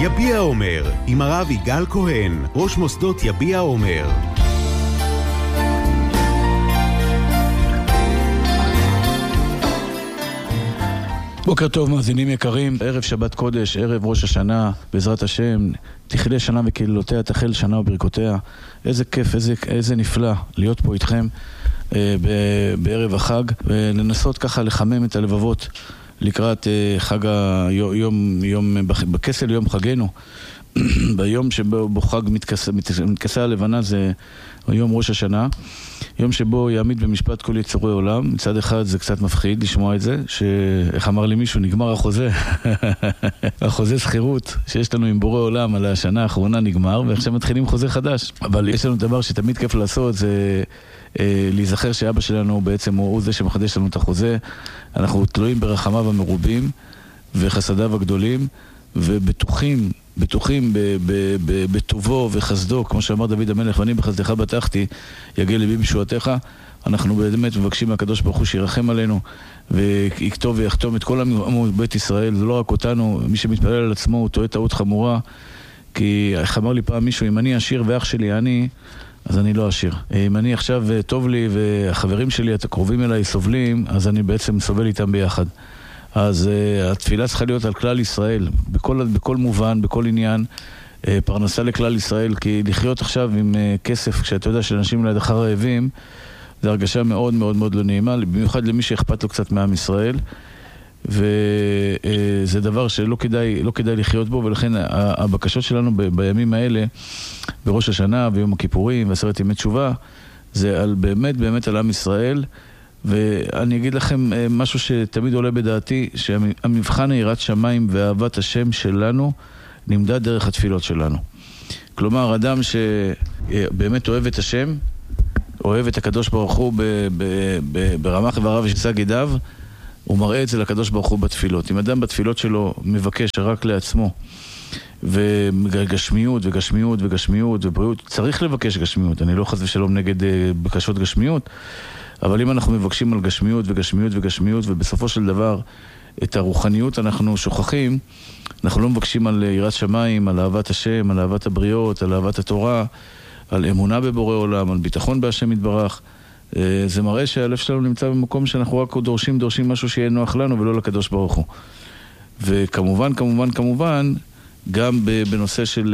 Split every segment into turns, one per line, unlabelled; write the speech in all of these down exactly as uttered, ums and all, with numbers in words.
יביע אומר, עם הרב יגאל כהן, ראש מוסדות יביע אומר.
בוקר טוב מאזינים יקרים, ערב שבת קודש, ערב ראש השנה, בעזרת השם, תכלה שנה וקללותיה, תחל שנה וברכותיה. איזה כיף, איזה, איזה נפלא להיות פה איתכם אה, בערב החג, ולנסות ככה לחמם את הלבבות לקראת אה, חג היום, יום, בכסל יום חגנו. ביום שבו חג מתכסה, מתכסה הלבנה זה יום ראש השנה, יום שבו יעמיד במשפט כל יצורי עולם. מצד אחד זה קצת מפחיד לשמוע את זה, שאיך אמר לי מישהו, נגמר החוזה, החוזה שכירות שיש לנו עם בורא עולם על השנה האחרונה נגמר, ועכשיו מתחילים חוזה חדש. אבל יש לנו דבר שתמיד כיף לעשות, זה אה, להיזכר שאבא שלנו בעצם הוא, הוא זה שמחדש לנו את החוזה. אנחנו תלויים ברחמיו המרובים וחסדיו הגדולים, ובטוחים בטוחים בטובו וחסדו, כמו שאמר דוד המלך, ואני בחסדך בטחתי, יגיע לבי בשועתך. אנחנו באמת מבקשים מהקדוש ברוך הוא שירחם עלינו ויכתוב ויחתום את כל עמו בית ישראל. זה לא רק אותנו, מי שמתפלל על עצמו הוא טועה טעות חמורה, כי איך אמר לי פעם מישהו, אם אני עשיר ואח שלי אני, אז אני לא עשיר. אם אני עכשיו טוב לי והחברים שלי הקרובים אליי סובלים, אז אני בעצם סובל איתם ביחד. אז uh, התפילה צריכה להיות על כלל ישראל, בכל, בכל מובן, בכל עניין, uh, פרנסה לכלל ישראל, כי לחיות עכשיו עם uh, כסף, כשאתה יודע שאנשים לידך רעבים, זה הרגשה מאוד מאוד מאוד לא נעימה, במיוחד למי שאכפת לו קצת מעם ישראל, וזה uh, דבר שלא כדאי, לא כדאי לחיות בו, ולכן הבקשות שלנו ב- בימים האלה, בראש השנה ויום הכיפורים ועשרת ימי תשובה, זה על באמת באמת על עם ישראל. ואני אגיד לכם משהו שתמיד עולה בדעתי, שהמבחן היראת שמיים ואהבת השם שלנו נמדד דרך התפילות שלנו. כלומר, אדם שבאמת אוהב את השם, אוהב את הקדוש ברוך הוא ברמה חברה ושסג ידיו, הוא מראה את זה לקדוש ברוך הוא בתפילות. אם אדם בתפילות שלו מבקש רק לעצמו, וגשמיות וגשמיות וגשמיות ובריאות, צריך לבקש גשמיות, אני לא חס ושלום נגד בקשות גשמיות, אבל אם אנחנו מבקשים על גשמיות וגשמיות וגשמיות, ובסופו של דבר את הרוחניות אנחנו שוכחים, אנחנו לא מבקשים על יראת שמיים, על אהבת השם, על אהבת הבריות, על אהבת התורה, על אמונה בבורא עולם, על ביטחון בהשם יתברך. זה מראה שהלב שלנו נמצא במקום שאנחנו רק דורשים, דורשים משהו שיהיה נוח לנו ולא לקדוש ברוך הוא. וכמובן, כמובן, כמובן, גם בנושא של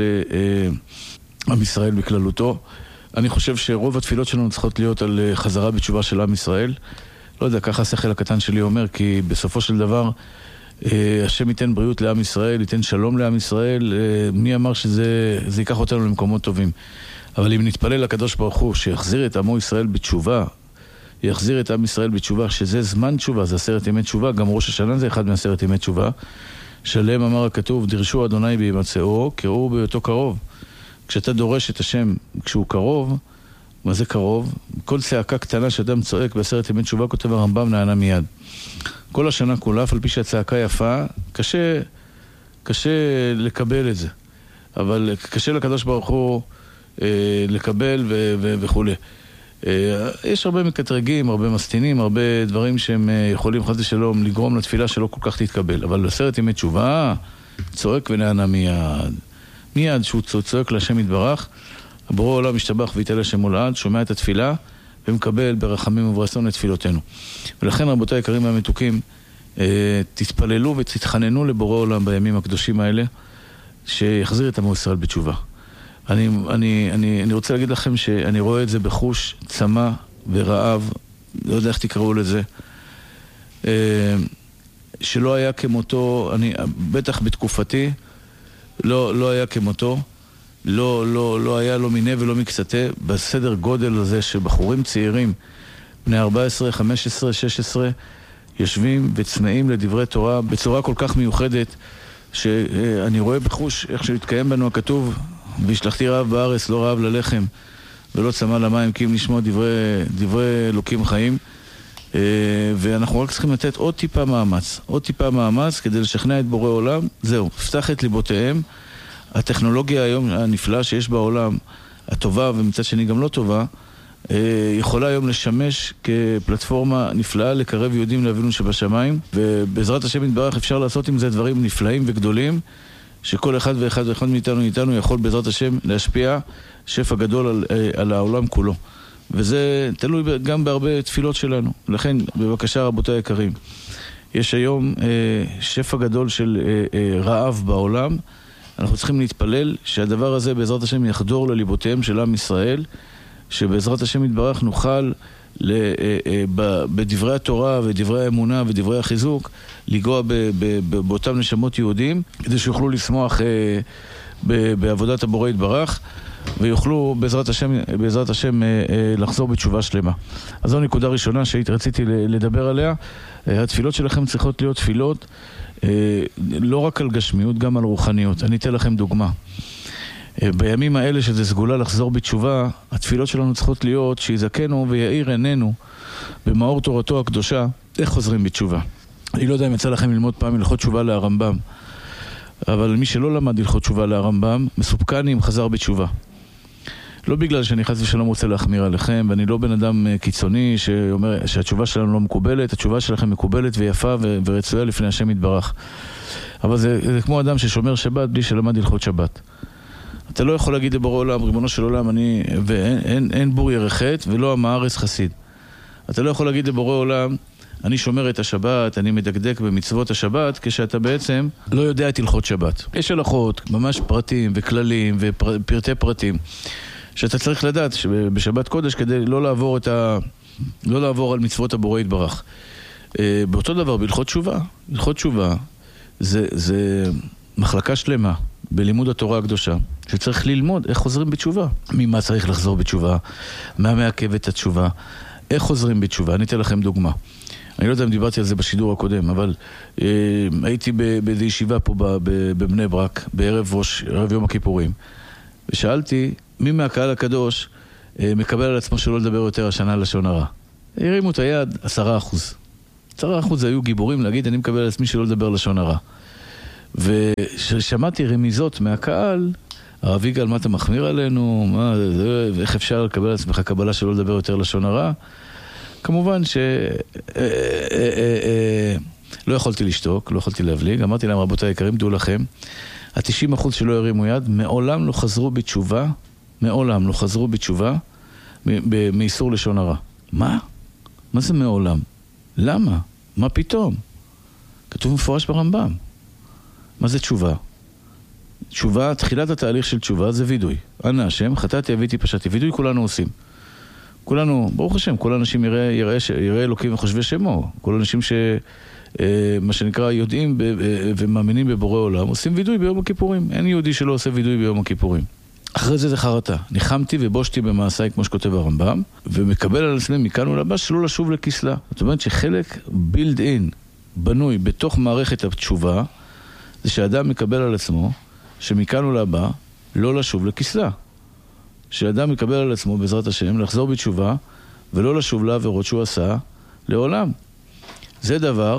עם ישראל בכללותו, אני חושב שרוב התפילות שלנו צריכות להיות על חזרה בתשובה של עם ישראל. לא יודע, ככה השכל הקטן שלי אומר, כי בסופו של דבר השם ייתן בריאות לעם ישראל, ייתן שלום לעם ישראל. מי אמר שזה זה ייקח אותנו למקומות טובים? אבל אם נתפלל לקדוש ברוך הוא שיחזיר את עמו ישראל בתשובה, יחזיר את עם ישראל בתשובה, שזה זמן תשובה, זה עשרת ימי תשובה, גם ראש השנה זה אחד מעשרת ימי תשובה, שלם אמר הכתוב, דרשו אדוני בהימצאו, קראו בהיותו קרוב. כשאתה דורש את השם כשהוא קרוב, מה זה קרוב? כל צעקה קטנה שאדם צועק בעשרת ימי תשובה, כותב הרמב"ם, נענה מיד. כל השנה כולה, אף על פי שהצעקה יפה, קשה, קשה לקבל את זה. אבל קשה לקדוש ברוך הוא אה, לקבל ו- ו- וכו'. אה, יש הרבה מקטרגים, הרבה מסתינים, הרבה דברים שהם אה, יכולים חס ושלום לגרום לתפילה שלא כל כך תתקבל. אבל בעשרת ימי תשובה, צועק ונענה מיד. מיד שהוא צועק להשם יתברך, הבורא עולם משתבח ויתעלה שמו לעד, שומע את התפילה ומקבל ברחמים וברצון את תפילותינו. ולכן רבותיי היקרים והמתוקים, תתפללו ותתחננו לבורא עולם בימים הקדושים האלה, שיחזיר את עמו ישראל בתשובה. אני, אני, אני, אני רוצה להגיד לכם שאני רואה את זה בחוש, צמא ורעב, לא יודע איך תקראו לזה, שלא היה כמותו, אני, בטח בתקופתי, לא, לא היה כמותו, לא, לא, לא היה לו מיני ולא מקצתה, בסדר גודל הזה שבחורים צעירים, בני ארבע עשרה, חמש עשרה, שש עשרה, יושבים וצמאים לדברי תורה בצורה כל כך מיוחדת, שאני רואה בחוש איך שהתקיים בנו הכתוב, והשלחתי רעב בארץ, לא רעב ללחם, ולא צמא למים, כי אם נשמע דברי, דברי אלוקים חיים, ואנחנו רק צריכים לתת עוד טיפה מאמץ, עוד טיפה מאמץ כדי לשכנע את בורא עולם. זהו, פתח את ליבותיהם. הטכנולוגיה היום הנפלאה שיש בעולם, הטובה ומצד שני גם לא טובה, יכולה היום לשמש כפלטפורמה נפלאה לקרב יהודים לאבינו שבשמיים, ובעזרת השם יתברך אפשר לעשות עם זה דברים נפלאים וגדולים, שכל אחד ואחד ואחד מאיתנו מאיתנו יכול בעזרת השם להשפיע שפע גדול על, על העולם כולו. וזה תלוי גם בהרבה תפילות שלנו. לכן, בבקשה רבותיי היקרים, יש היום אה, שפע גדול של אה, אה, רעב בעולם. אנחנו צריכים להתפלל שהדבר הזה בעזרת השם יחדור לליבותיהם של עם ישראל, שבעזרת השם יתברך נוכל ל, אה, אה, ב, בדברי התורה ודברי האמונה ודברי החיזוק לגוע ב, ב, ב, באותם נשמות יהודים, כדי שיוכלו לשמוח אה, ב, בעבודת הבורא יתברך, ויוכלו בעזרת השם, בעזרת השם אה, אה, לחזור בתשובה שלמה. אז זו נקודה ראשונה שרציתי לדבר עליה. אה, התפילות שלכם צריכות להיות תפילות אה, לא רק על גשמיות, גם על רוחניות. אני אתן לכם דוגמה. אה, בימים האלה שזה סגולה לחזור בתשובה, התפילות שלנו צריכות להיות שיזכנו ויעיר עינינו במאור תורתו הקדושה, איך חוזרים בתשובה. אני לא יודע אם יצא לכם ללמוד פעם הלכות תשובה להרמב"ם, אבל מי שלא למד הלכות תשובה להרמב"ם, מסופקני אם חזר בתשובה. לא בגלל שאני חס ושלום רוצה להחמיר עליכם, ואני לא בן אדם קיצוני שאומר שהתשובה שלנו לא מקובלת, התשובה שלכם מקובלת ויפה ו- ורצויה לפני השם יתברך. אבל זה, זה כמו אדם ששומר שבת בלי שלמד הלכות שבת. אתה לא יכול להגיד לבורא עולם, ריבונו של עולם, אני, ואין אין, אין בור ירחת ולא עם הארץ חסיד. אתה לא יכול להגיד לבורא עולם, אני שומר את השבת, אני מדקדק במצוות השבת, כשאתה בעצם לא יודע את הלכות שבת. יש הלכות, ממש פרטים וכללים ופרטי פרטים, שאתה צריך לדעת שבשבת קודש כדי לא לעבור את ה... לא לעבור על מצוות הבורא יתברך. באותו דבר, בהלכות תשובה. הלכות תשובה זה, זה מחלקה שלמה בלימוד התורה הקדושה, שצריך ללמוד איך חוזרים בתשובה. ממה צריך לחזור בתשובה, מה מעכב את התשובה, איך חוזרים בתשובה. אני אתן לכם דוגמה. אני לא יודע אם דיברתי על זה בשידור הקודם, אבל אה, הייתי באיזו ישיבה פה בבני ברק, בערב ראש, ערב יום הכיפורים, ושאלתי, מי מהקהל הקדוש אה, מקבל על עצמו שלא לדבר יותר השנה לשון הרע? הרימו את היד, עשרה אחוז. עשרה אחוז היו גיבורים להגיד, אני מקבל על עצמי שלא לדבר לשון הרע. וששמעתי רמיזות מהקהל, הרב יגאל, מה אתה מחמיר עלינו? מה, זה, איך אפשר לקבל על עצמך קבלה שלא לדבר יותר לשון הרע? כמובן ש... לא יכולתי לשתוק, לא יכולתי להבליג. אמרתי להם, רבותיי היקרים, דעו לכם, ה-תשעים אחוז שלא הרימו יד, מעולם לא חזרו בתשובה, מעולם לא חזרו בתשובה מאיסור לשון הרע. מה? מה זה מעולם? למה? מה פתאום? כתוב מפורש ברמב"ם. מה זה תשובה? תשובה, תחילת התהליך של תשובה זה וידוי. אנא השם, חטאתי, אביתי, פשעתי. וידוי כולנו עושים. כולנו, ברוך השם, כל האנשים יראה, יראה, יראה אלוקים וחושבי שמו. כל האנשים ש... מה שנקרא יודעים ומאמינים בבורא עולם, עושים וידוי ביום הכיפורים. אין יהודי שלא עושה וידוי ביום הכיפורים. אחרי זה זה חרטה. ניחמתי ובושתי במעשיי, כמו שכותב הרמב"ם, ומקבל על עצמי מכאן ולבא שלא לשוב לכסלה. זאת אומרת שחלק build in, בנוי בתוך מערכת התשובה, זה שאדם מקבל על עצמו שמכאן ולבא לא לשוב לכסלה. שאדם מקבל על עצמו בעזרת השם לחזור בתשובה ולא לשוב לעבירות שהוא עשה לעולם. זה דבר,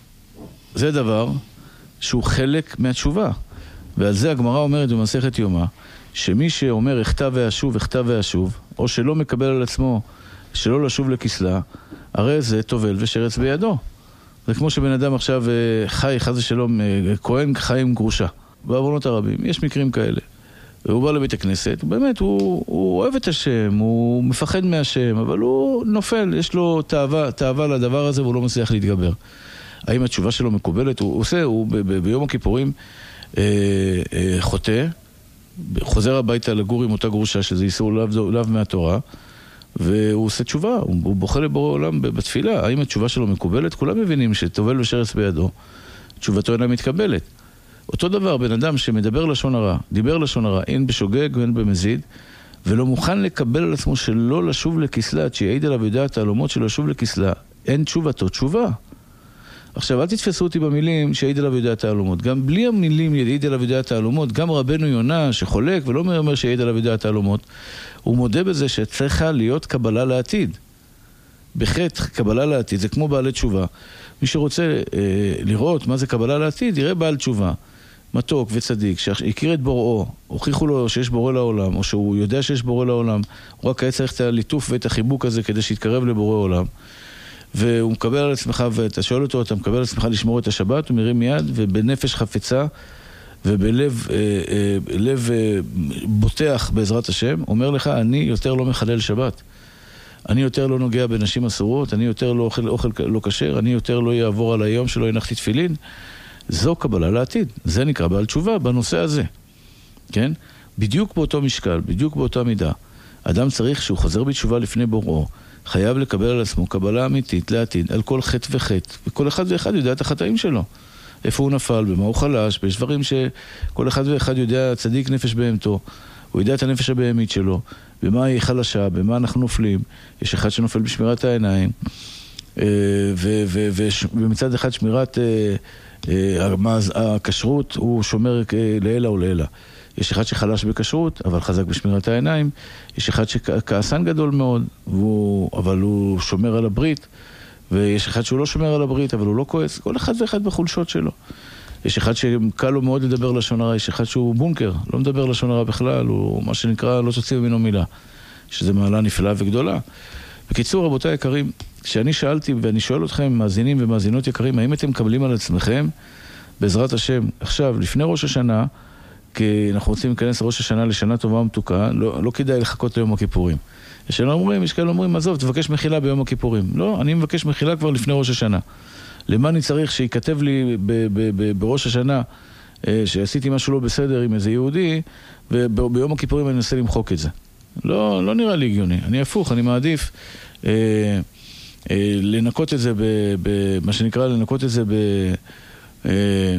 זה דבר שהוא חלק מהתשובה. ועל זה הגמרא אומרת במסכת יומא, שמי שאומר הכתב ואשוב, הכתב ואשוב, או שלא מקבל על עצמו שלא לשוב לכסלה, הרי זה טובל ושרץ בידו. זה כמו שבן אדם עכשיו חי, חס ושלום, כהן חי עם גרושה. בעוונות הרבים, יש מקרים כאלה. הוא בא לבית הכנסת, באמת, הוא, הוא אוהב את השם, הוא מפחד מהשם, אבל הוא נופל, יש לו תאווה, תאווה לדבר הזה, והוא לא מצליח להתגבר. האם התשובה שלו מקובלת? הוא עושה, הוא ב- ב- ביום הכיפורים אה, אה, חוטא, חוזר הביתה לגור עם אותה גרושה, שזה איסור לאו, לאו מהתורה, והוא עושה תשובה, הוא, הוא בוכה לבורא עולם בתפילה. האם התשובה שלו מקובלת? כולם מבינים שטובל ושרץ בידו, תשובתו אינה מתקבלת. אותו דבר, בן אדם שמדבר לשון הרע, דיבר לשון הרע, אין בשוגג ואין במזיד, ולא מוכן לקבל על עצמו שלא לשוב לכסלה, עד שיעיד עליו ידע תעלומות שלא לשוב לכסלה, אין תשובתו תשובה. עכשיו, אל תתפסו אותי במילים שיעיד עליו ידע תעלומות. גם בלי המילים יעיד עליו ידע תעלומות, גם רבנו יונה שחולק ולא אומר שיעיד עליו ידע תעלומות, הוא מודה בזה שצריכה להיות קבלה לעתיד. בחטא קבלה לעתיד, זה כמו בעלי תשובה. מי שרוצה אה, לראות מה זה קבלה לעתיד, יראה בעל תשובה. מתוק וצדיק, שהכיר את בוראו, הוכיחו לו שיש בורא לעולם, או שהוא יודע שיש בורא לעולם, הוא רק היה צריך את הליטוף ואת החיבוק הזה כדי שיתקרב לבורא עולם, והוא מקבל על עצמך, ואתה שואל אותו, אתה מקבל על עצמך לשמור את השבת, הוא מרים יד, ובנפש חפצה, ובלב אה, אה, לב, אה, בוטח בעזרת השם, אומר לך, אני יותר לא מחלל שבת. אני יותר לא נוגע בנשים אסורות, אני יותר לא אוכל אוכל לא כשר, אני יותר לא יעבור על היום שלא ינחתי תפילין. זו קבלה לעתיד. זה נקרא בעל תשובה בנושא הזה. כן? בדיוק באותו משקל, בדיוק באותה מידה. אדם צריך שהוא חוזר בתשובה לפני בוראו, חייב לקבל על עצמו קבלה אמיתית לעתיד, על כל חטא וחטא. וכל אחד ואחד יודע את החטאים שלו. איפה הוא נפל, במה הוא חלש, יש דברים שכל אחד ואחד יודע צדיק נפש בהמתו. הוא יודע את הנפש הבהמית שלו, במה היא חלשה, במה אנחנו נופלים. יש אחד שנופל בשמירת העיניים, ומצד אחד שמירת הכשרות הוא שומר לילה או לילה. יש אחד שחלש בכשרות, אבל חזק בשמירת העיניים. יש אחד שכעסן גדול מאוד, אבל הוא שומר על הברית. ויש אחד שהוא לא שומר על הברית, אבל הוא לא כועס. כל אחד ואחד בחולשות שלו. יש אחד שקל לו מאוד לדבר לשון הרע, יש אחד שהוא בונקר, לא מדבר לשון הרע בכלל, הוא מה שנקרא לא תוציא ממנו מילה, שזה מעלה נפלאה וגדולה. בקיצור, רבותיי יקרים, כשאני שאלתי ואני שואל אתכם, מאזינים ומאזינות יקרים, האם אתם מקבלים על עצמכם, בעזרת השם, עכשיו, לפני ראש השנה, כי אנחנו רוצים להיכנס לראש השנה לשנה טובה ומתוקה, לא, לא כדאי לחכות ליום הכיפורים. יש כאלה אומרים, יש כאלה אומרים, עזוב, תבקש מחילה ביום הכיפורים. לא, אני מבקש מחילה כבר לפני ראש השנה. למה אני צריך שיכתב לי ב- ב- ב- בראש השנה שעשיתי משהו לא בסדר עם איזה יהודי, וביום הכיפורים אני אנסה למחוק את זה. לא, לא נראה לי הגיוני. אני הפוך, אני מעדיף אה, אה, לנקות את זה, במה שנקרא לנקות את זה ב, אה,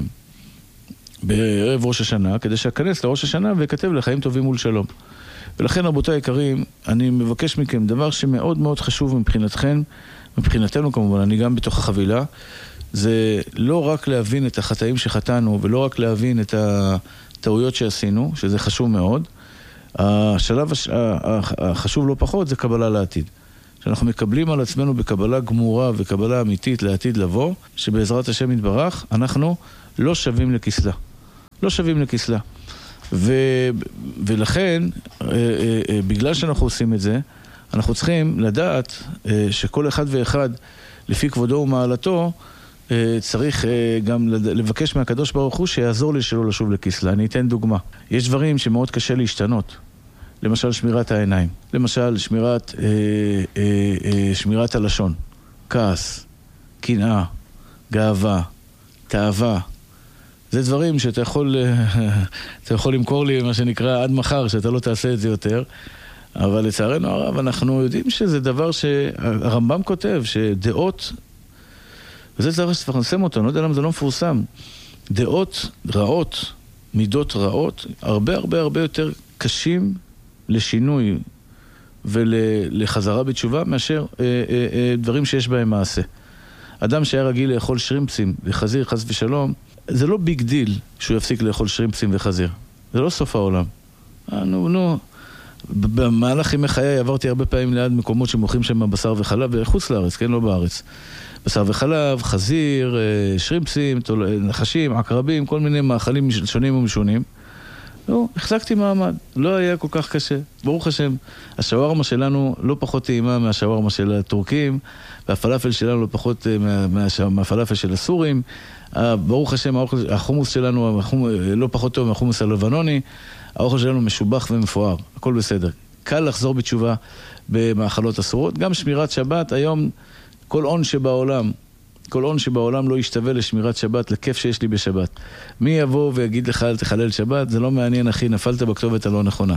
בערב ראש השנה, כדי שאכנס לראש השנה וכתב לחיים טובים מול שלום. ולכן, רבותיי יקרים, אני מבקש מכם דבר שמאוד מאוד חשוב מבחינתכם, מבחינתנו כמובן, אני גם בתוך החבילה, זה לא רק להבין את החטאים שחטאנו, ולא רק להבין את הטעויות שעשינו, שזה חשוב מאוד. השלב החשוב לא פחות זה קבלה לעתיד. שאנחנו מקבלים על עצמנו בקבלה גמורה וקבלה אמיתית לעתיד לבוא, שבעזרת השם יתברך, אנחנו לא שווים לכסלה. לא שווים לכסלה. ו... ולכן, בגלל שאנחנו עושים את זה, אנחנו צריכים לדעת שכל אחד ואחד, לפי כבודו ומעלתו, צריך גם לבקש מהקדוש ברוך הוא שיעזור לי שלא לשוב לכסלה. אני אתן דוגמה. יש דברים שמאוד קשה להשתנות. למשל שמירת העיניים. למשל שמירת, אה, אה, אה, שמירת הלשון. כעס, קנאה, גאווה, תאווה. זה דברים שאתה יכול, אתה יכול למכור לי מה שנקרא עד מחר, שאתה לא תעשה את זה יותר. אבל לצערנו הרב, אנחנו יודעים שזה דבר שהרמב"ם כותב, שדעות, וזה דבר שתפרסם אותו, אני לא יודע למה זה לא מפורסם, דעות רעות, מידות רעות, הרבה הרבה הרבה יותר קשים לשינוי ולחזרה בתשובה מאשר אה, אה, אה, דברים שיש בהם מעשה. אדם שהיה רגיל לאכול שרימפסים וחזיר, חס ושלום, זה לא ביג דיל שהוא יפסיק לאכול שרימפסים וחזיר. זה לא סוף העולם. אה, נו, נו. במהלך ימי חיי עברתי הרבה פעמים ליד מקומות שמוכרים שם בשר וחלב בחוץ לארץ, כן? לא בארץ. בשר וחלב, חזיר, שרימפסים, נחשים, עקרבים, כל מיני מאכלים שונים ומשונים. לא, החזקתי מעמד. לא היה כל כך קשה. ברוך השם, השווארמה שלנו לא פחות טעימה מהשווארמה של הטורקים, והפלאפל שלנו לא פחות מהפלאפל של הסורים. ברוך השם, החומוס שלנו לא פחות טוב מהחומוס הלבנוני. האוכל שלנו משובח ומפואר. הכל בסדר. קל לחזור בתשובה במאכלות אסורות. גם שמירת שבת, היום כל עון שבעולם, כל עון שבעולם לא ישתווה לשמירת שבת, לכיף שיש לי בשבת. מי יבוא ויגיד לך אל תחלל שבת? זה לא מעניין, אחי, נפלת בכתובת הלא נכונה.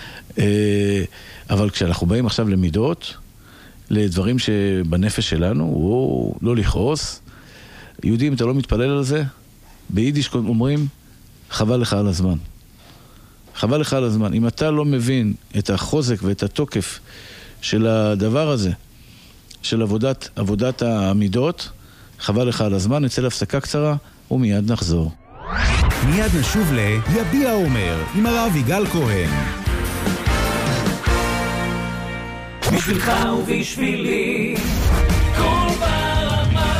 אבל כשאנחנו באים עכשיו למידות, לדברים שבנפש שלנו, או לא לכעוס, יהודים, אתה לא מתפלל על זה? ביידיש אומרים, חבל לך על הזמן. חבל לך על הזמן. אם אתה לא מבין את החוזק ואת התוקף של הדבר הזה, של עבודת, עבודת העמידות, חבל לך על הזמן, נצא להפסקה קצרה ומיד נחזור.
מיד נשוב ליביע אומר עם הרב יגאל כהן.
בשבילך ובשבילי כל ברמה.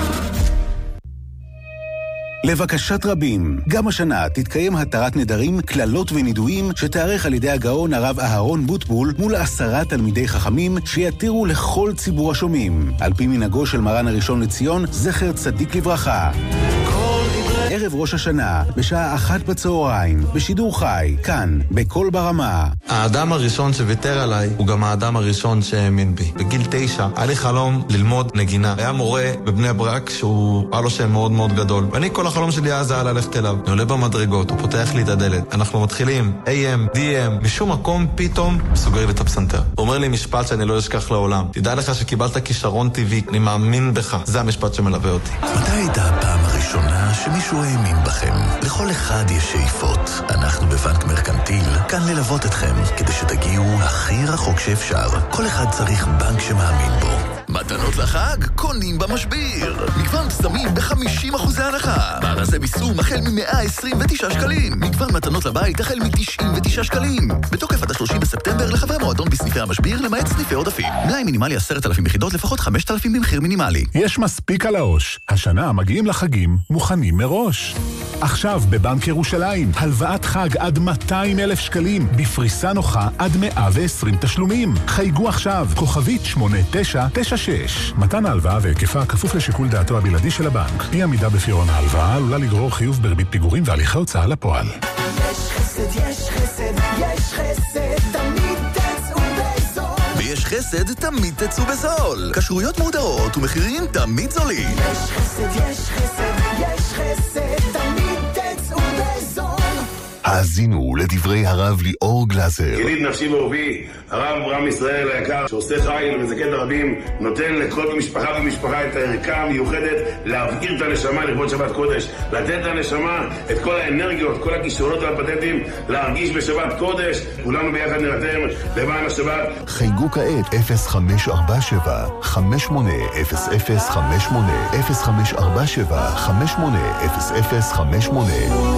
לבקשת רבים, גם השנה תתקיים התרת נדרים, כללות ונידויים שתארך על ידי הגאון הרב אהרון בוטבול מול עשרה תלמידי חכמים שיתירו לכל ציבור השומעים, על פי מנהגו של מרן הראשון לציון, זכר צדיק לברכה. ערב ראש השנה, בשעה אחת בצהריים, בשידור חי, כאן, בכל ברמה.
האדם הראשון שוויתר עליי הוא גם האדם הראשון שהאמין בי. בגיל תשע היה לי חלום ללמוד נגינה. היה מורה בבני ברק שהוא היה לו שם מאוד מאוד גדול. ואני כל החלום שלי אז היה ללכת אליו. אני עולה במדרגות, הוא פותח לי את הדלת. אנחנו מתחילים איי אם, די אם, משום מקום פתאום סוגר לי את הפסנתר. הוא אומר לי משפט שאני לא אשכח לעולם. תדע לך שקיבלת כישרון טבעי, אני מאמין בך. זה המשפט שמלווה אותי.
מתי הייתה הפעם הראשונה שמישהו האמין בכם? לכל אחד יש שאיפות. אנחנו בבנק מרקנטיל כאן ללוות אתכם כדי שתגיעו הכי רחוק שאפשר. כל אחד צריך בנק שמאמין בו. מתנות לחג קונים במשביר. מגוון פסמים ב-חמישים אחוז הנחה. בארזי ביסום החל מ-מאה עשרים ותשעה שקלים. מגוון מתנות לבית החל מ-תשעים ותשעה שקלים. בתוקף עד ה-שלושים בספטמבר לחברי מועדון בסניפי המשביר למעט סניפי עודפים. מלאי מינימלי עשרת אלפים יחידות לפחות חמשת אלפים במחיר מינימלי.
יש מספיק על העו"ש. השנה מגיעים לחגים מוכנים מראש. עכשיו בבנק ירושלים, הלוואת חג עד מאתיים אלף שקלים, בפריסה נוחה עד מאה ועשרים תשלומים. חייגו עכשיו, כוכבית שמונה תשע תשע שש. מתן ההלוואה והיקפה כפוף לשיקול דעתו הבלעדי של הבנק. אי עמידה בפירעון ההלוואה עלולה לגרור חיוב בריבית פיגורים והליכי הוצאה לפועל.
יש חסד, יש חסד, יש חסד, תמיד תצאו בזול.
ויש חסד, תמיד תצאו בזול. כשרויות מודרות ומחירים תמיד זולים.
יש חסד, יש חסד, יש חסד, תמיד תצאו בזול.
האזינו לדברי הרב ליאור גלזר.
ידיד נפשי ואהובי, הרב אברהם ישראל היקר, שעושה חיל ומזכה את הרבים, נותן לכל משפחה ומשפחה את הערכה המיוחדת להבעיר את הנשמה לכבוד שבת קודש, לתת לנשמה את כל האנרגיות, כל הכישרונות והפטנטים, להרגיש בשבת קודש. כולנו ביחד נרתם למען השבת.
חייגו כעת אפס חמש ארבע שבע חמש שמונה אפס אפס חמש שמונה אפס חמש ארבע שבע חמש שמונה אפס אפס חמש שמונה.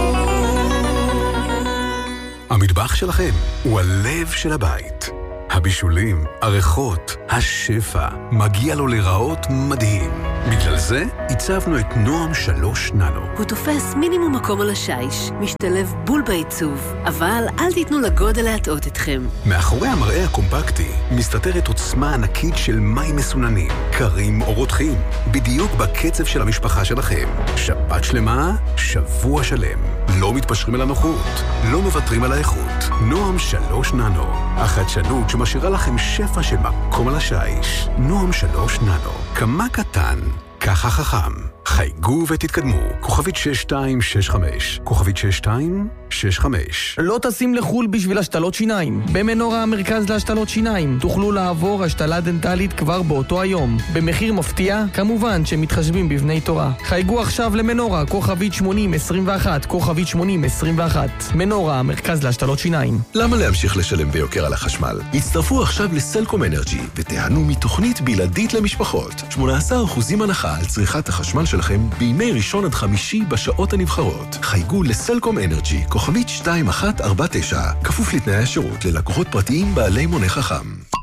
המטבח שלכם הוא הלב של הבית. הבישולים, הריחות, השפע, מגיע לו לראות מדהים. בגלל זה הצבנו את נועם שלוש ננו.
הוא תופס מינימום מקום על השיש, משתלב בול בעיצוב, אבל אל תיתנו לגודל להטעות אתכם.
מאחורי המראה הקומפקטי מסתתרת עוצמה ענקית של מים מסוננים, קרים או רותחים, בדיוק בקצב של המשפחה שלכם. שבת שלמה, שבוע שלם. לא מתפשרים על הנוחות, לא מוותרים על האיכות. נועם שלוש ננו, החדשנות שמשאירה לכם שפע של מקום על השיש. נועם שלוש ננו, כמה קטן, ככה חכם. חייגו ותתקדמו. כוכבית שש שתיים שש חמש. כוכבית שש שתיים שש חמש.
לא טסים לחול בשביל השתלות שיניים. במנורה המרכז להשתלות שיניים תוכלו לעבור השתלה דנטלית כבר באותו היום. במחיר מפתיע, כמובן שמתחשבים בבני תורה. חייגו עכשיו למנורה, כוכבית שמונים עשרים ואחת, כוכבית שמונים עשרים ואחת. מנורה המרכז להשתלות שיניים.
למה להמשיך לשלם ביוקר על החשמל? הצטרפו עכשיו לסלקום אנרג'י ותיהנו מתוכנית בלעדית למשפחות. שמונה עשר אחוז הנחה על צריכת החשמל שלכם בימי ראשון עד חמישי בשעות הנבחרות. חייגו לסלקום אנרג'י, כוכבית שתיים אחת ארבע תשע, כפוף לתנאי השירות ללקוחות פרטיים בעלי מונה חכם.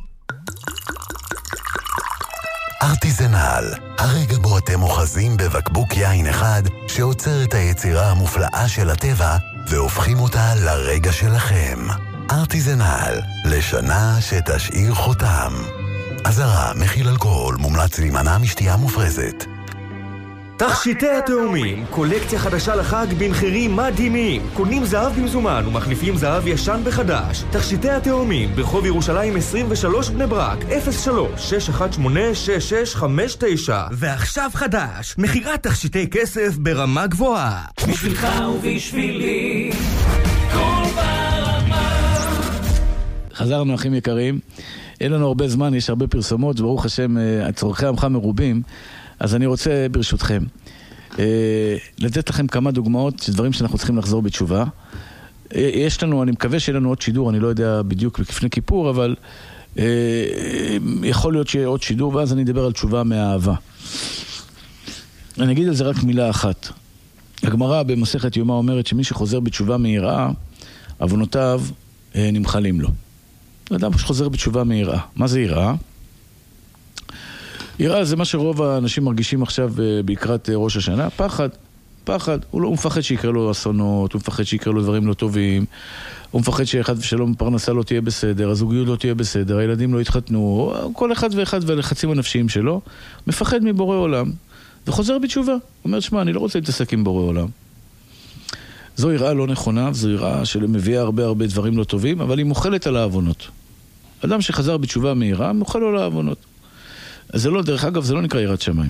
ארטיזנל, הרגע בו אתם אוחזים בבקבוק יין אחד שעוצר את היצירה המופלאה של הטבע והופכים אותה לרגע שלכם. ארטיזנל, לשנה שתשאיר חותם. אזהרה, מכיל אלכוהול, מומלץ להימנע משתייה מופרזת.
תכשיטי התאומים, קולקציה חדשה לחג במחירים מדהימים. קונים זהב במזומן ומחליפים זהב ישן בחדש. תכשיטי התאומים, ברחוב ירושלים עשרים ושלוש בני ברק, אפס שלוש שש אחת שמונה שש שש חמש תשע. ועכשיו חדש, מחירת תכשיטי כסף ברמה גבוהה.
בשבילך ובשבילי, כל ברמה.
חזרנו אחים יקרים, אין לנו הרבה זמן, יש הרבה פרסומות, ברוך השם צורכי עמך מרובים. אז אני רוצה ברשותכם לתת לכם כמה דוגמאות של דברים שאנחנו צריכים לחזור בתשובה. יש לנו, אני מקווה שיהיה לנו עוד שידור, אני לא יודע בדיוק לפני כיפור, אבל יכול להיות שיהיה עוד שידור, ואז אני אדבר על תשובה מהאהבה. אני אגיד על זה רק מילה אחת. הגמרא במסכת יומא אומרת שמי שחוזר בתשובה מיראה, עוונותיו נמחלים לו. אדם שחוזר בתשובה מיראה. מה זה יראה? יראה זה מה שרוב האנשים מרגישים עכשיו בקראת ראש השנה, פחד, פחד. הוא לא הוא מפחד שיקרה לו אסונות, הוא מפחד שיקרה לו דברים לא טובים, הוא מפחד שאחד ושלום פרנסה לא תהיה בסדר, הזוגיות לא תהיה בסדר, הילדים לא יתחתנו, כל אחד ואחד והלחצים הנפשיים שלו, מפחד מבורא עולם, וחוזר בתשובה. הוא אומר, שמע, אני לא רוצה להתעסק עם בורא עולם, זו יראה לא נכונה, זו יראה שמביאה הרבה הרבה דברים לא טובים, אבל היא מוכלת על העוונות. אדם שחזר בתשובה מהירה, מוכל לו על העוונות. אז זה לא, דרך אגב, זה לא נקרא יראת שמיים.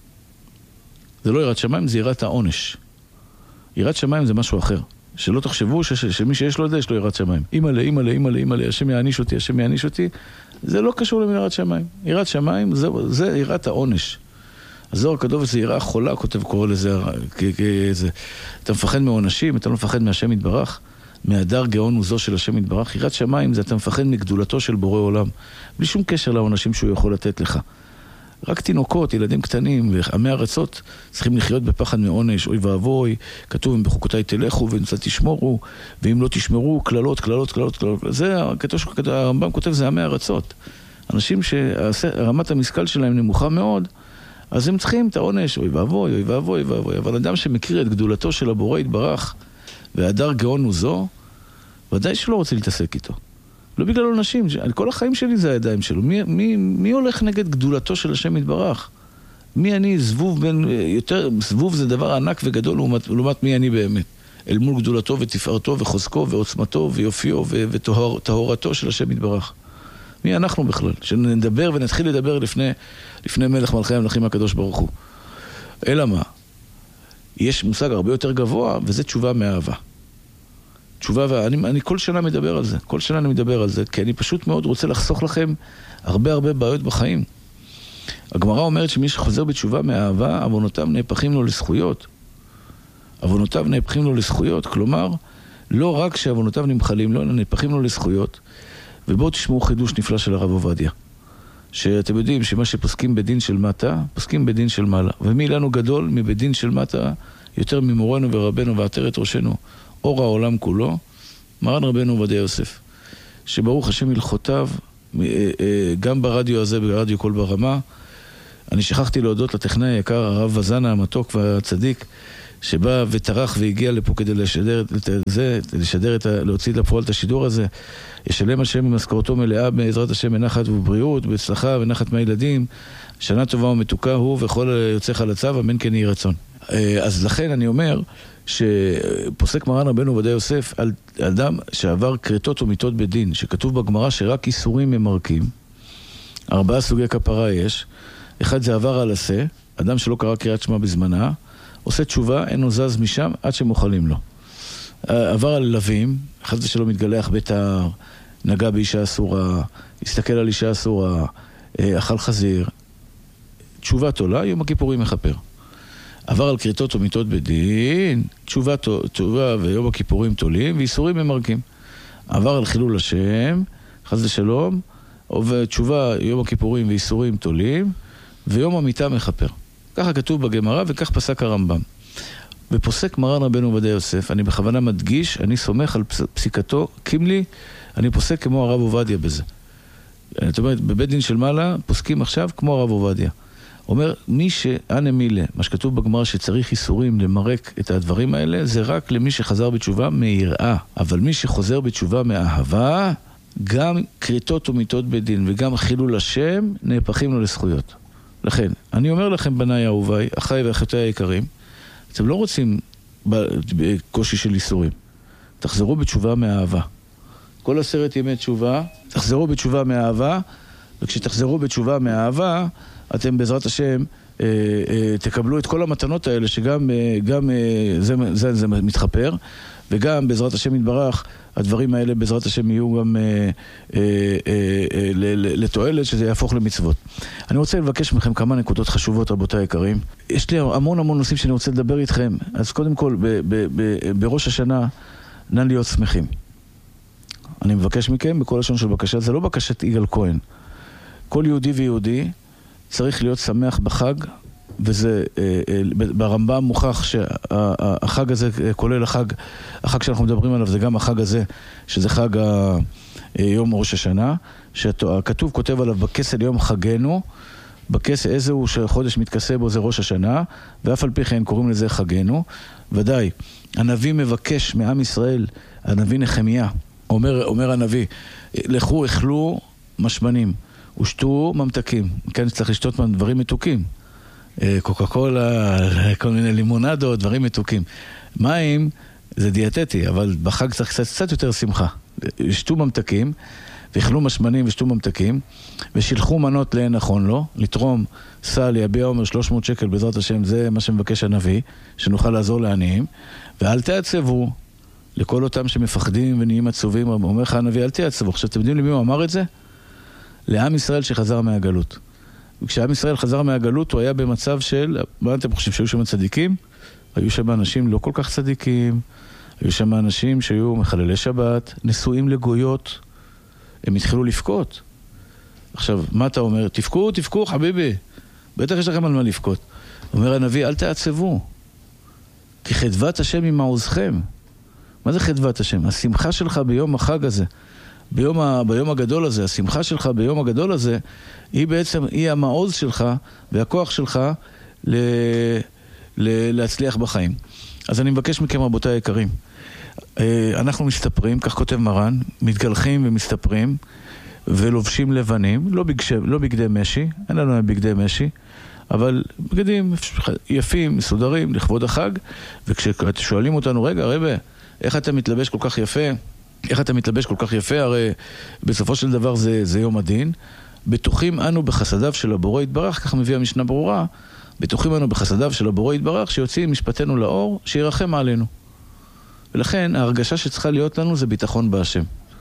זה לא יראת שמיים, זה יראת העונש. יראת שמיים זה משהו אחר. שלא תחשבו ש- ש- שמי שיש לו את זה, יש לו יראת שמיים. אימאלה, אימאלה, אימאלה, אימאלה, השם יעניש אותי, השם יעניש אותי. זה לא קשור ליראת שמיים. יראת שמיים זה, זה יראת העונש. הזוהר הקדוש זה יראה חולה, כותב, קורא לזה, כ- כ- זה. אתה מפחד מעונשים, אתה לא מפחד מהשם יתברך, מהדר גאון וזו של השם יתברך. יראת שמיים זה אתה מפחד מגדולתו של בורא עולם, בלי שום קשר לעונשים שהוא יכול לתת לך. רק תינוקות, ילדים קטנים ועמי ארצות צריכים לחיות בפחד מעונש, אוי ואבוי, כתוב אם בחוקותיי תלכו ואם קצת תשמורו, ואם לא תשמרו, כללות, כללות, כללות, כללות. זה, הרמב"ם כותב, זה עמי ארצות. אנשים שרמת המשכל שלהם נמוכה מאוד, אז הם צריכים את העונש, אוי ואבוי, אוי ואבוי, אוי ואבוי. אבל אדם שמכיר את גדולתו של הבורא יתברך, והדר גאון הוא זו, ודאי שלא רוצה להתעסק איתו. לא בגלל אנשים, כל החיים שלי זה הידיים שלו. מי, מי, מי הולך נגד גדולתו של השם יתברך? מי אני? זבוב בין, יותר, זבוב זה דבר ענק וגדול לעומת, לעומת מי אני באמת. אל מול גדולתו ותפארתו וחוזקו ועוצמתו ויופיו וטהורתו של השם יתברך. מי אנחנו בכלל? שנדבר ונתחיל לדבר לפני, לפני מלך מלכי המלכים הקדוש ברוך הוא. אלא מה? יש מושג הרבה יותר גבוה, וזה תשובה מאהבה. תשובה, ואני אני כל שנה מדבר על זה, כל שנה אני מדבר על זה, כי אני פשוט מאוד רוצה לחסוך לכם הרבה הרבה בעיות בחיים. הגמרא אומרת שמי שחוזר בתשובה מאהבה, עוונותיו נהפכים לו לזכויות. עוונותיו נהפכים לו לזכויות, כלומר, לא רק שעוונותיו נמחלים לו, אלא נהפכים לו לזכויות. ובואו תשמעו חידוש נפלא של הרב עובדיה. שאתם יודעים שמה שפוסקים בדין של מטה, פוסקים בדין של מעלה. ומי לנו גדול מבדין של מטה, יותר ממורנו ורבנו ועטרת ראשנו, אור העולם כולו, מרן רבנו עובדיה יוסף, שברוך השם הלכותיו, גם ברדיו הזה, ברדיו קול ברמה. אני שכחתי להודות לטכנאי היקר, הרב וזנה המתוק והצדיק, שבא וטרח והגיע לפה כדי לשדר את זה, לשדר את, להוציא לפועל את השידור הזה. ישלם השם במשכורתו מלאה בעזרת השם בנחת ובריאות, בהצלחה ונחת מהילדים. שנה טובה ומתוקה הוא וכל יוצא חלציו, אמן כן יהי רצון. אז לכן אני אומר שפוסק מרן רבנו עובדיה יוסף על אדם שעבר קריטות ומיתות בדין, שכתוב בגמרא שרק איסורים ממרקים. ארבעה סוגי כפרה יש. אחד זה עבר על עשה, אדם שלא קרא קריאת שמע בזמנה, עושה תשובה, אין לו זז משם עד שמוכלים לו. עבר על לווים, אחד זה שלא מתגלח בתער, נגע באישה אסורה, הסתכל על אישה אסורה, אכל חזיר. תשובה תולה, יום הכיפורים מחפר. עבר על קריטות ומיתות בדין, תשובה, תשובה ויום הכיפורים תולים, ואיסורים ממרקים. עבר על חילול השם, חס ושלום, ותשובה יום הכיפורים ואיסורים תולים, ויום המיתה מחפר. ככה כתוב בגמרא וכך פסק הרמב"ם. ופוסק מרן רבנו עובדיה יוסף, אני בכוונה מדגיש, אני סומך על פסיקתו, קימלי, אני פוסק כמו הרב עובדיה בזה. זאת אומרת, בבית דין של מעלה פוסקים עכשיו כמו הרב עובדיה. אומר, מי שאנה מילה, מה שכתוב בגמרא שצריך איסורים למרק את הדברים האלה, זה רק למי שחזר בתשובה מיראה. אבל מי שחוזר בתשובה מאהבה, גם קריטות ומיתות בדין וגם חילול השם נהפכים לו לזכויות. לכן, אני אומר לכם בניי אהוביי, אחיי ואחיותיי היקרים, אתם לא רוצים בקושי של איסורים. תחזרו בתשובה מאהבה. כל עשרת ימי תשובה, תחזרו בתשובה מאהבה, וכשתחזרו בתשובה מאהבה, אתם בעזרת השם אה, אה, תקבלו את כל המתנות האלה, שגם אה, גם, אה, זה, זה, זה מתחפר, וגם בעזרת השם יתברך, הדברים האלה בעזרת השם יהיו גם אה, אה, אה, לתועלת, שזה יהפוך למצוות. אני רוצה לבקש מכם כמה נקודות חשובות, רבותיי היקרים. יש לי המון המון נושאים שאני רוצה לדבר איתכם. אז קודם כל, ב, ב, ב, בראש השנה, נא להיות שמחים. אני מבקש מכם בכל לשון של בקשה, זה לא בקשת יגאל כהן. כל יהודי ויהודי צריך להיות שמח בחג, וזה ברמב"ם מוכח שהחג הזה כולל החג, החג שאנחנו מדברים עליו זה גם החג הזה, שזה חג יום ראש השנה, שהכתוב כותב עליו בכסל יום חגנו, בכסל איזהו שחודש מתכסה בו זה ראש השנה, ואף על פי כן קוראים לזה חגנו. ודאי, הנביא מבקש מעם ישראל, הנביא נחמיה, אומר, אומר הנביא, לכו אכלו משמנים, ושתו ממתקים. כן, צריך לשתות דברים מתוקים. קוקה קולה, כל מיני לימונדות, דברים מתוקים. מים, זה דיאטטי, אבל בחג צריך קצת, קצת יותר שמחה. ישתו ממתקים, ויכלו משמנים ושתו ממתקים, ושילחו מנות לאין נכון לו, לתרום סל, יביע עומר שלוש מאות שקל בעזרת השם, זה מה שמבקש הנביא, שנוכל לעזור לעניים, ואל תעצבו לכל אותם שמפחדים ונהיים עצובים, אומר לך הנביא, אל תעצבו. עכשיו, אתם יודעים למי הוא אמר את זה? לעם ישראל שחזר מהגלות. וכשעם ישראל חזר מהגלות, הוא היה במצב של, מה אתם חושבים, שהיו שם צדיקים? היו שם אנשים לא כל כך צדיקים, היו שם אנשים שהיו מחללי שבת, נשואים לגויות, הם התחילו לפקות. עכשיו, מה אתה אומר? תפקו, תפקו, חביבי. בטח יש לכם על מה לפקות. אומר הנביא, אל תעצבו. כי חדוות השם היא מעוזכם. מה זה חדוות השם? השמחה שלך ביום החג הזה, ביום, ה... ביום הגדול הזה, השמחה שלך ביום הגדול הזה, היא בעצם, היא המעוז שלך והכוח שלך ל... ל... להצליח בחיים. אז אני מבקש מכם, רבותיי היקרים, אנחנו מסתפרים, כך כותב מרן, מתגלחים ומסתפרים ולובשים לבנים, לא, בגש... לא בגדי משי, אין לנו בגדי משי, אבל בגדים יפים, מסודרים, לכבוד החג, וכששואלים אותנו, רגע, רבי, איך אתה מתלבש כל כך יפה? איך אתה מתלבש כל כך יפה? הרי בסופו של דבר זה, זה יום הדין. בטוחים אנו בחסדיו של הבורא יתברך, כך מביא המשנה ברורה, בטוחים אנו בחסדיו של הבורא יתברך, שיוצאים משפטנו לאור, שירחם עלינו. ולכן ההרגשה שצריכה להיות לנו זה ביטחון בהשם.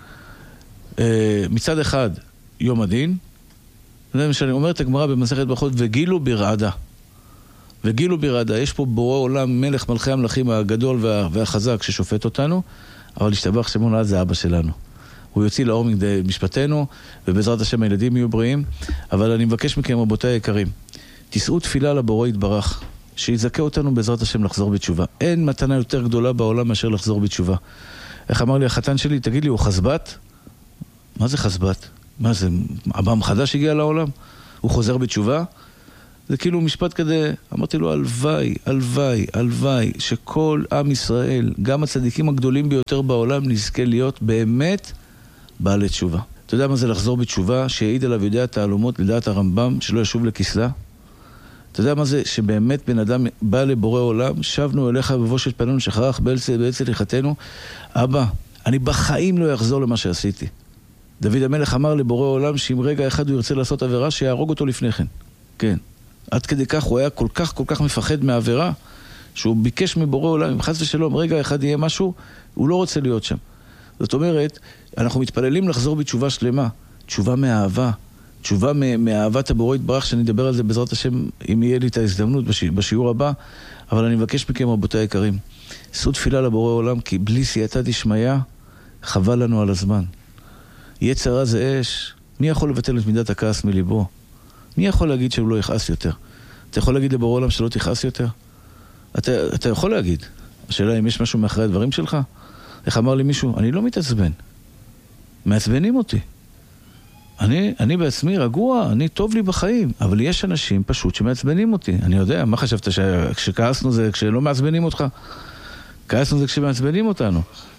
מצד אחד, יום הדין, זה מה שאני אומרת, הגמרא במסכת ברכות, וגילו ברעדה. וגילו ברעדה, יש פה בורא עולם, מלך מלכי המלכים הגדול וה, והחזק ששופט אותנו, אבל להשתבח שמו לעד זה אבא שלנו. הוא יוציא לאור משפטנו, ובעזרת השם הילדים יהיו בריאים, אבל אני מבקש מכם, רבותיי היקרים, תישאו תפילה לבורא יתברך, שיזכה אותנו בעזרת השם לחזור בתשובה. אין מתנה יותר גדולה בעולם מאשר לחזור בתשובה. איך אמר לי החתן שלי, תגיד לי, הוא חסבת? מה זה חסבת? מה זה, אבא מחדש הגיע לעולם? הוא חוזר בתשובה? זה כאילו משפט כזה, אמרתי לו, הלוואי, הלוואי, הלוואי, שכל עם ישראל, גם הצדיקים הגדולים ביותר בעולם, נזכה להיות באמת בעלי תשובה. אתה יודע מה זה לחזור בתשובה? שיעיד עליו יודע תעלומות לדעת הרמב"ם, שלא ישוב לכסלה? אתה יודע מה זה שבאמת בן אדם בא לבורא עולם, שבנו אליך בבושת פנינו שחרח בעצל יחתנו, אבא, אני בחיים לא יחזור למה שעשיתי. דוד המלך אמר לבורא עולם שאם רגע אחד הוא ירצה לעשות עבירה, שיהרוג אותו לפני כן. כן. עד כדי כך הוא היה כל כך כל כך מפחד מהעבירה, שהוא ביקש מבורא עולם, אם חס ושלום רגע אחד יהיה משהו, הוא לא רוצה להיות שם. זאת אומרת, אנחנו מתפללים לחזור בתשובה שלמה, תשובה מהאהבה, תשובה מאהבת הבורא יתברך, שאני אדבר על זה בעזרת השם, אם יהיה לי את ההזדמנות בשיעור הבא, אבל אני מבקש מכם, רבותיי היקרים, שאו תפילה לבורא עולם, כי בלי סייעתא דשמיא, חבל לנו על הזמן. יצר הרע זה אש, מי יכול לבטל את מידת הכעס מליבו? מי יכול להגיד שהוא לא יכעס יותר? אתה יכול להגיד לבורא עולם שלא תכעס יותר? אתה, אתה יכול להגיד. השאלה אם יש משהו מאחורי הדברים שלך? איך אמר לי מישהו? אני לא מתעצבן. מעצבנים אותי. אני, אני בעצמי רגוע, אני טוב לי בחיים, אבל יש אנשים פשוט שמעצבנים אותי. אני יודע, מה חשבת שכעסנו זה כשלא מעצבנים אותך? כעסנו זה כשמעצבנים אותנו.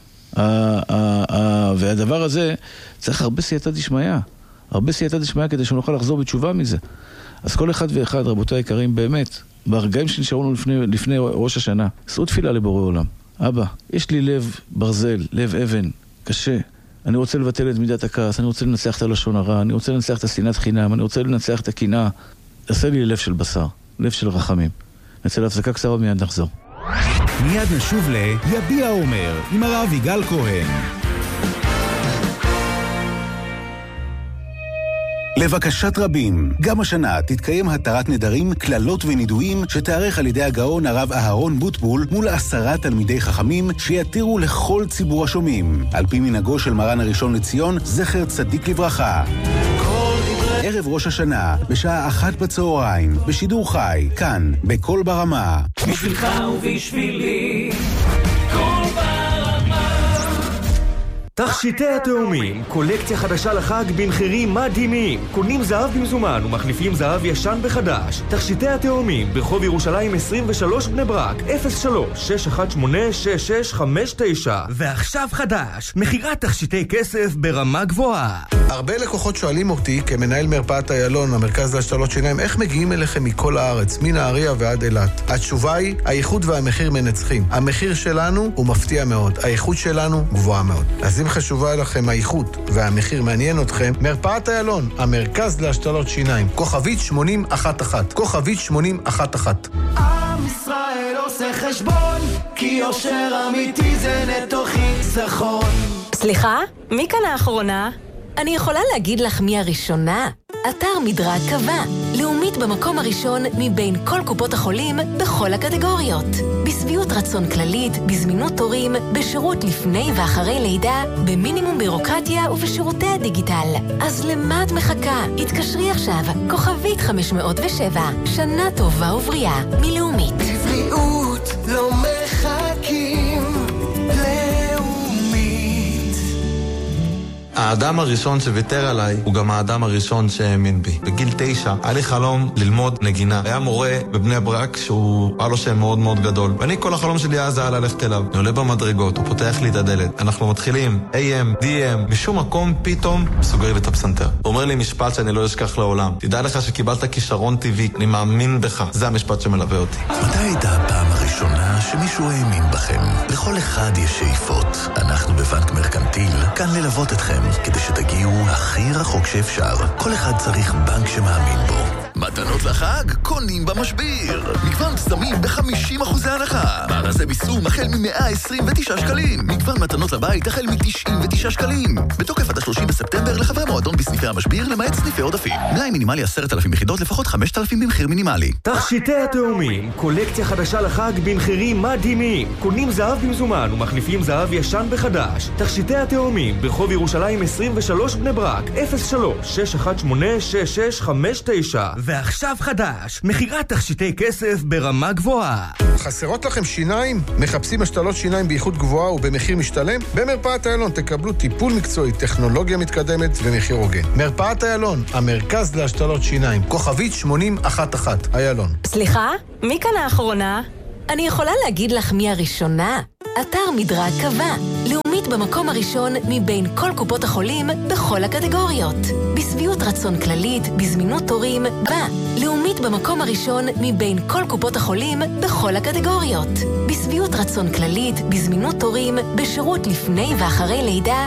והדבר הזה צריך הרבה סייעתא דשמיא. הרבה סייעתא דשמיא כדי שנוכל לחזור בתשובה מזה. אז כל אחד ואחד, רבותיי היקרים, באמת, ברגעים שנשארו לנו לפני, לפני ראש השנה, שאו תפילה לבורא עולם. אבא, יש לי לב ברזל, לב אבן, קשה. אני רוצה לבטל את מידת הכעס, אני רוצה לנצח את הלשון הרע, אני רוצה לנצח את השנאת חינם, אני רוצה לנצח את הקנאה. עשה לי לב של בשר, לב של רחמים. נצא להפסקה קצרה ומיד נחזור.
מיד נשוב ליביע עומר עם הרב יגאל כהן. לבקשת רבים, גם השנה תתקיים התרת נדרים, כללות ונידויים שתארך על ידי הגאון הרב אהרון בוטבול מול עשרה תלמידי חכמים שיתירו לכל ציבור השומעים, על פי מנהגו של מרן הראשון לציון, זכר צדיק לברכה. ערב ראש השנה, בשעה אחת בצהריים, בשידור חי, כאן, בכל ברמה.
בשבילך ובשבילי, כל ברמה.
תכשיטי התאומים, קולקציה חדשה לחג במחירים מדהימים. קונים זהב במזומן ומחליפים זהב ישן בחדש. תכשיטי התאומים, ברחוב ירושלים עשרים ושלוש בני ברק, אפס שלוש שש אחת שמונה שש שש חמש תשע. ועכשיו חדש, מחירת תכשיטי כסף ברמה גבוהה.
הרבה לקוחות שואלים אותי, כמנהל מרפאת איילון, המרכז להשתלות שיניים, איך מגיעים אליכם מכל הארץ, מנהריה ועד אילת? התשובה היא, האיכות והמחיר מנצחים. המחיר שלנו הוא מפתיע מאוד, האיכות שלנו גבוהה מאוד. אז אם חשובה לכם האיכות והמחיר מעניין אתכם, מרפאת איילון, המרכז להשתלות שיניים, כוכבית שמונים אחת אחת, כוכבית שמונים אחת אחת.
עם ישראל עושה חשבון, כי יושר אמיתי זה נטו חיסכון.
סליחה? מי כאן האחרונה? אני יכולה להגיד לך מי הראשונה? אתר מדרג קבע, לאומית במקום הראשון מבין כל קופות החולים בכל הקטגוריות. בסביעות רצון כללית, בזמינות תורים, בשירות לפני ואחרי לידה, במינימום בירוקרטיה ובשירותי הדיגיטל. אז למה את מחכה? התקשרי עכשיו, כוכבית חמש מאות ושבע, שנה טובה ובריאה, מלאומית.
בבריאות לא מחכים,
האדם הראשון שוויתר עליי הוא גם האדם הראשון שהאמין בי. בגיל תשע היה לי חלום ללמוד נגינה. היה מורה בבני ברק שהוא היה לו שם מאוד מאוד גדול. ואני כל החלום שלי אז היה ללכת אליו. אני עולה במדרגות, הוא פותח לי את הדלת. אנחנו מתחילים איי אם, די אם, משום מקום פתאום סוגר לי את הפסנתר. הוא אומר לי משפט שאני לא אשכח לעולם. תדע לך שקיבלת כישרון טבעי, אני מאמין בך. זה המשפט שמלווה אותי.
מתי הייתה הפעם הראשונה שמישהו האמין בכם? לכל אחד יש שאיפות. אנחנו בבנק מרקנטיל כאן ללוות אתכם כדי שתגיעו הכי רחוק שאפשר. כל אחד צריך בנק שמאמין בו. מתנות לחג קונים במשביר. מגוון פסמים ב-חמישים אחוז הנחה. מארזי ביסום החל מ-מאה עשרים ותשעה שקלים. מגוון מתנות לבית החל מ-תשעים ותשעה שקלים. בתוקף עד ה-שלושים בספטמבר לחברי מועדון בסניפי המשביר למעט סניפי עודפים. מלאי מינימלי עשרת אלפים יחידות, לפחות חמשת אלפים במחיר מינימלי.
תכשיטי התאומים, קולקציה חדשה לחג במחירים מדהימים. קונים זהב במזומן ומחליפים זהב ישן בחדש. תכשיטי התאומים, ברחוב ירושלים עשרים ושלוש בני ברק, אפס שלוש שש אחת שמונה שש שש חמש תשע. ועכשיו חדש, מחירת תכשיטי כסף ברמה גבוהה.
חסרות לכם שיניים? מחפשים השתלות שיניים באיכות גבוהה ובמחיר משתלם? במרפאת איילון תקבלו טיפול מקצועי, טכנולוגיה מתקדמת ומחיר הוגן. מרפאת איילון, המרכז להשתלות שיניים, כוכבית שמונים אחת אחת, איילון.
סליחה? מי כאן האחרונה? אני יכולה להגיד לך מי הראשונה? אתר מדרג קבע, לאומית במקום הראשון מבין כל קופות החולים בכל הקטגוריות. בסביעות רצון כללית, בזמינות תורים, בה, לאומית במקום הראשון מבין כל קופות החולים בכל הקטגוריות. בסביעות רצון כללית, בזמינות תורים, בשירות לפני ואחרי לידה,